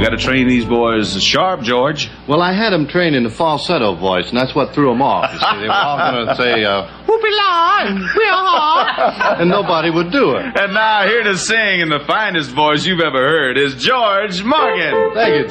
got to train these boys sharp, George. Well, I had them trained in the falsetto voice, and that's what threw them off. You see, they were all going to say, whoopie-la, whee-haw, and nobody would do it. And now, here to sing in the finest voice you've ever heard is George Morgan. Thank you,